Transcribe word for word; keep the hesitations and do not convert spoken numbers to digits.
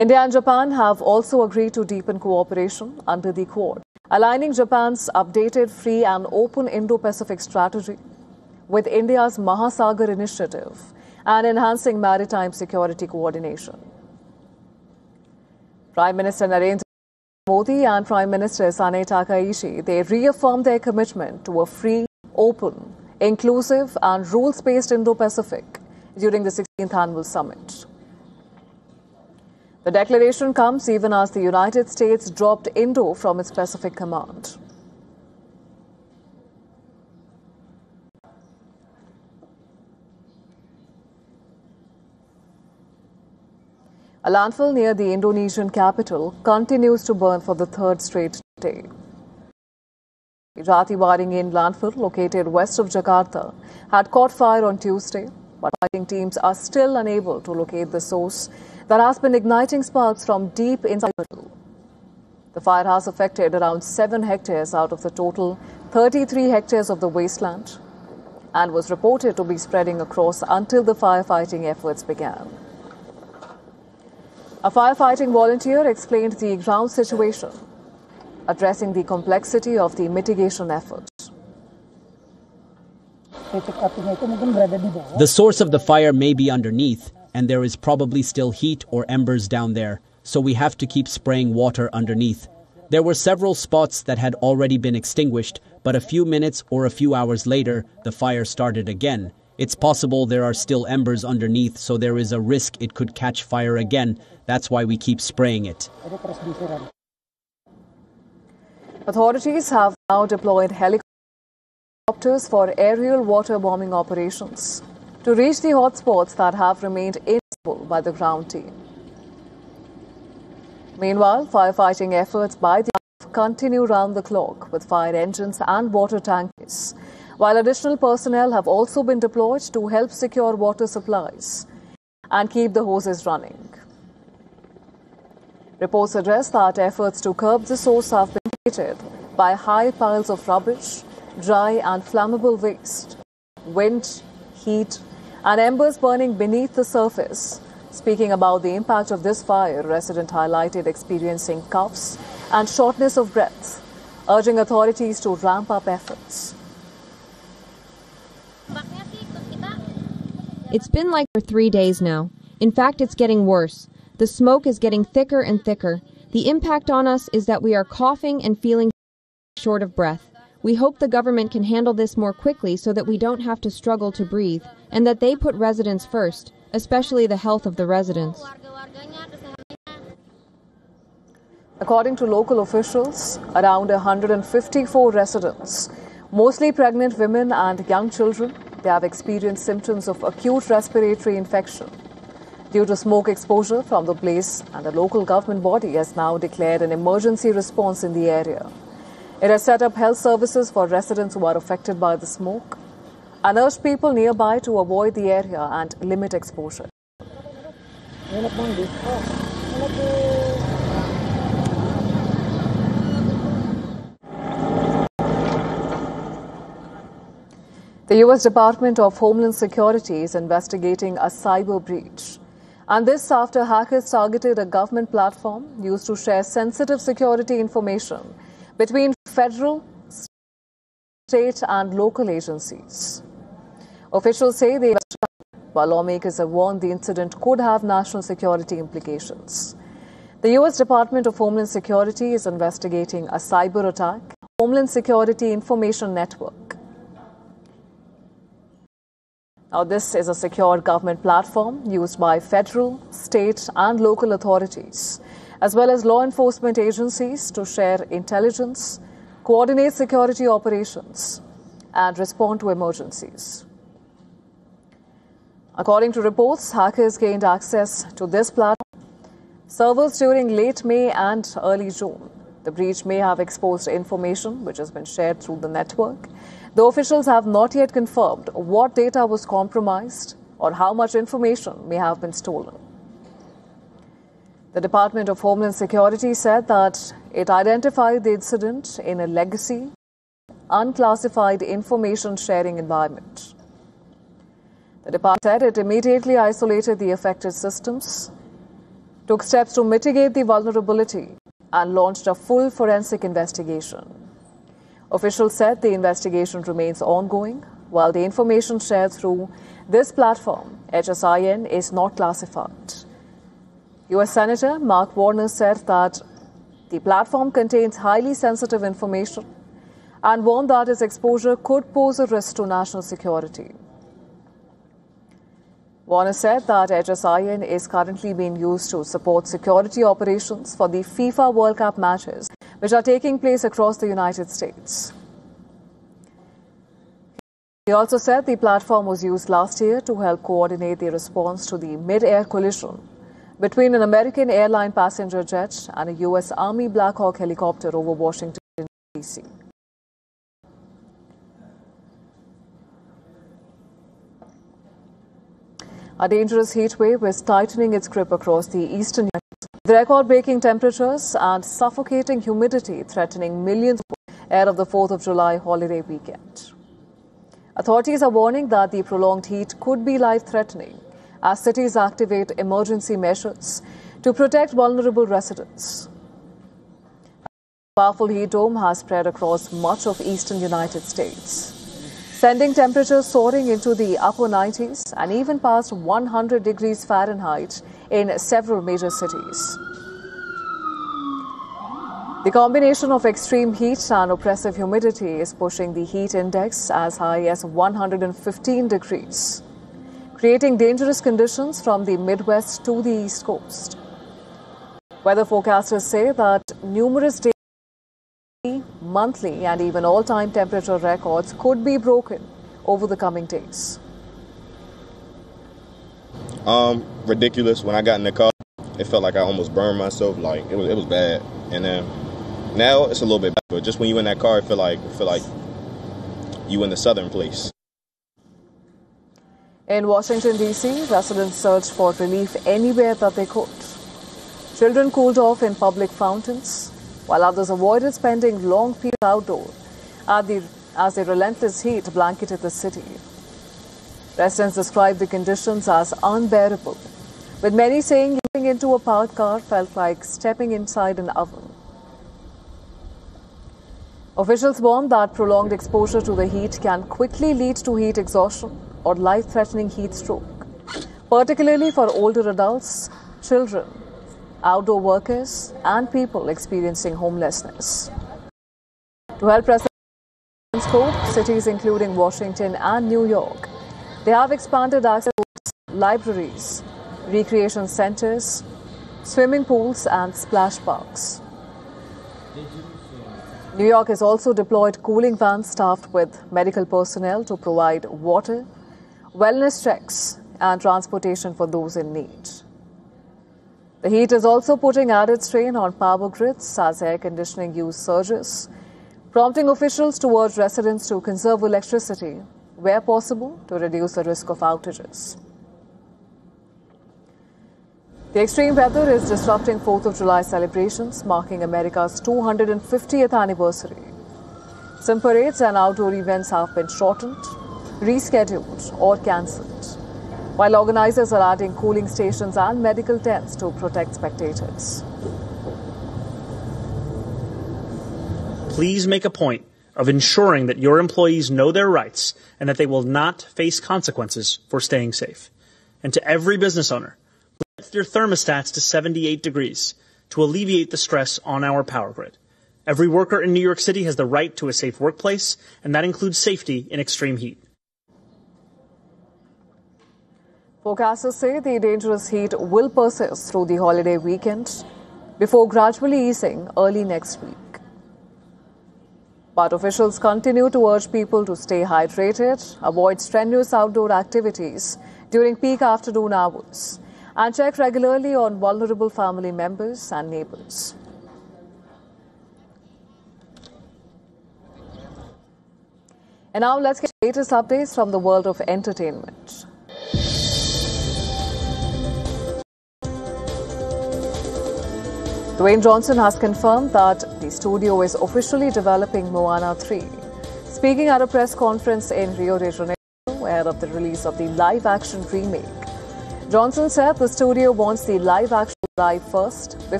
India and Japan have also agreed to deepen cooperation under the Quad, aligning Japan's updated free and open Indo-Pacific strategy with India's Mahasagar initiative and enhancing maritime security coordination. Prime Minister Narendra Modi and Prime Minister Sanae Takaichi, they reaffirmed their commitment to a free, open, inclusive and rules-based Indo-Pacific during the sixteenth Annual Summit. The declaration comes even as the United States dropped Indo from its Pacific Command. A landfill near the Indonesian capital continues to burn for the third straight day. Jatiwaringin landfill, located west of Jakarta, had caught fire on Tuesday, but fighting teams are still unable to locate the source that has been igniting sparks from deep inside the landfill. The fire has affected around seven hectares out of the total thirty-three hectares of the wasteland and was reported to be spreading across until the firefighting efforts began. A firefighting volunteer explained the ground situation, addressing the complexity of the mitigation efforts. The source of the fire may be underneath, and there is probably still heat or embers down there, so we have to keep spraying water underneath. There were several spots that had already been extinguished, but a few minutes or a few hours later, the fire started again. It's possible there are still embers underneath, so there is a risk it could catch fire again. That's why we keep spraying it. Authorities have now deployed helicopters for aerial water bombing operations to reach the hotspots that have remained invisible by the ground team. Meanwhile, firefighting efforts by the continue round the clock with fire engines and water tankers, while additional personnel have also been deployed to help secure water supplies and keep the hoses running. Reports suggest that efforts to curb the source have been created by high piles of rubbish, dry and flammable waste, wind, heat, and embers burning beneath the surface. Speaking about the impact of this fire, a resident highlighted experiencing coughs and shortness of breath, urging authorities to ramp up efforts. It's been like for three days now. In fact, it's getting worse. The smoke is getting thicker and thicker. The impact on us is that we are coughing and feeling short of breath. We hope the government can handle this more quickly so that we don't have to struggle to breathe, and that they put residents first, especially the health of the residents. According to local officials, around one hundred fifty-four residents, mostly pregnant women and young children, they have experienced symptoms of acute respiratory infection due to smoke exposure from the blaze, and the local government body has now declared an emergency response in the area. It has set up health services for residents who are affected by the smoke and urged people nearby to avoid the area and limit exposure. The U S Department of Homeland Security is investigating a cyber breach. And this after hackers targeted a government platform used to share sensitive security information between federal, state and local agencies. Officials say they investigated, while lawmakers have warned the incident could have national security implications. The U S Department of Homeland Security is investigating a cyber attack, Homeland Security Information Network. Now, this is a secure government platform used by federal, state and local authorities, as well as law enforcement agencies to share intelligence, coordinate security operations and respond to emergencies. According to reports, hackers gained access to this platform servers during late May and early June. The breach may have exposed information which has been shared through the network. The officials have not yet confirmed what data was compromised or how much information may have been stolen. The Department of Homeland Security said that it identified the incident in a legacy, unclassified information sharing environment. The department said it immediately isolated the affected systems took steps to mitigate the vulnerability and launched a full forensic investigation. Officials said the investigation remains ongoing, while the information shared through this platform, H S I N, is not classified. U S Senator Mark Warner said that the platform contains highly sensitive information and warned that its exposure could pose a risk to national security. Warner said that H S I N is currently being used to support security operations for the FIFA World Cup matches, which are taking place across the United States. He also said the platform was used last year to help coordinate the response to the mid-air collision between an American airline passenger jet and a U S Army Black Hawk helicopter over Washington, D C A dangerous heat wave is tightening its grip across the eastern United States, with record-breaking temperatures and suffocating humidity threatening millions ahead of the fourth of July holiday weekend. Authorities are warning that the prolonged heat could be life-threatening as cities activate emergency measures to protect vulnerable residents. A powerful heat dome has spread across much of eastern United States, sending temperatures soaring into the upper nineties and even past one hundred degrees Fahrenheit in several major cities. The combination of extreme heat and oppressive humidity is pushing the heat index as high as one hundred fifteen degrees, creating dangerous conditions from the Midwest to the East Coast. Weather forecasters say that numerous daily, monthly and even all-time temperature records could be broken over the coming days. Um, ridiculous. When I got in the car, it felt like I almost burned myself. Like it was, it was bad. And then now it's a little bit bad. But just when you in that car, it feel like, it feel like you in the southern place. In Washington, D C, residents searched for relief anywhere that they could. Children cooled off in public fountains, while others avoided spending long periods outdoors as the, as the relentless heat blanketed the city. Residents described the conditions as unbearable, with many saying getting into a parked car felt like stepping inside an oven. Officials warn that prolonged exposure to the heat can quickly lead to heat exhaustion or life-threatening heat stroke, particularly for older adults, children, outdoor workers, and people experiencing homelessness. To help residents cope, cities including Washington and New York, they have expanded access to libraries, recreation centers, swimming pools, and splash parks. New York has also deployed cooling vans staffed with medical personnel to provide water, wellness checks, and transportation for those in need. The heat is also putting added strain on power grids as air conditioning use surges, prompting officials to urge residents to conserve electricity where possible to reduce the risk of outages. The extreme weather is disrupting fourth of July celebrations, marking America's two hundred fiftieth anniversary. Some parades and outdoor events have been shortened, rescheduled, or cancelled, while organizers are adding cooling stations and medical tents to protect spectators. Please make a point of ensuring that your employees know their rights and that they will not face consequences for staying safe. And to every business owner, lift your thermostats to seventy-eight degrees to alleviate the stress on our power grid. Every worker in New York City has the right to a safe workplace, and that includes safety in extreme heat. Forecasters say the dangerous heat will persist through the holiday weekend before gradually easing early next week. But officials continue to urge people to stay hydrated, avoid strenuous outdoor activities during peak afternoon hours, and check regularly on vulnerable family members and neighbors. And now let's get the latest updates from the world of entertainment. Dwayne Johnson has confirmed that the studio is officially developing Moana three. Speaking at a press conference in Rio de Janeiro ahead of the release of the live-action remake, Johnson said the studio wants the live-action July first. Before